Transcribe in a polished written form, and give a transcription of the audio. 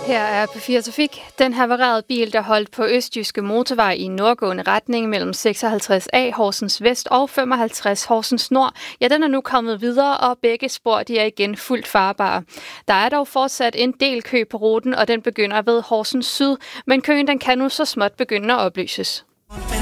Her er P4 Trafik. Den havarerede bil, der holdt på Østjyske Motorvej i nordgående retning mellem 56A Horsens Vest og 55 Horsens Nord, ja, den er nu kommet videre, og begge spor de er igen fuldt farbare. Der er dog fortsat en del kø på ruten, og den begynder ved Horsens Syd, men køen den kan nu så småt begynde at opløses.